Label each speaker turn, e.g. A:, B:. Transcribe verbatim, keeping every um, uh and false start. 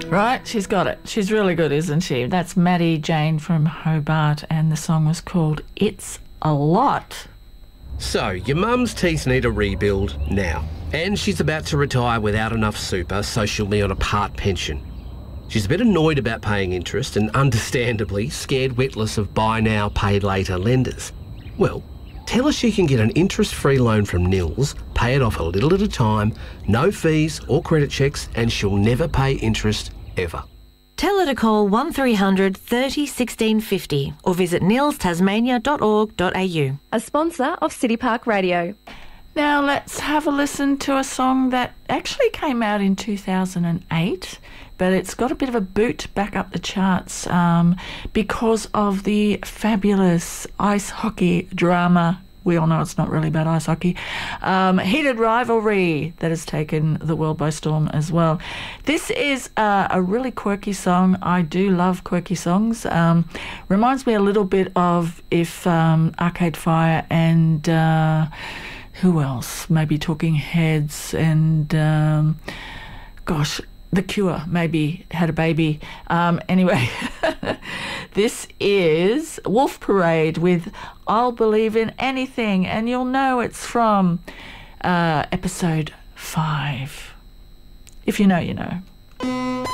A: Right, she's got it. She's really good, isn't she? That's Maddie Jane from Hobart, and the song was called It's a Lot.
B: So, your mum's teeth need a rebuild now, and she's about to retire without enough super, so she'll be on a part pension. She's a bit annoyed about paying interest and, understandably, scared witless of buy now, pay later lenders. Well, tell her she can get an interest-free loan from Nils, pay it off a little at a time, no fees or credit checks, and she'll never pay interest ever.
C: Tell her to call one three hundred thirty sixteen fifty or visit nils tasmania dot org dot a u.
D: A sponsor of City Park Radio.
A: Now let's have a listen to a song that actually came out in two thousand eight, but it's got a bit of a boot back up the charts um, because of the fabulous ice hockey drama. We all know it's not really about ice hockey. Um, heated rivalry that has taken the world by storm as well. This is uh, a really quirky song. I do love quirky songs. Um, reminds me a little bit of if um, Arcade Fire and uh, who else? Maybe Talking Heads and um, gosh, The Cure maybe had a baby. Um, anyway, this is Wolf Parade with I'll Believe in Anything, and you'll know it's from uh, episode five. If you know, you know.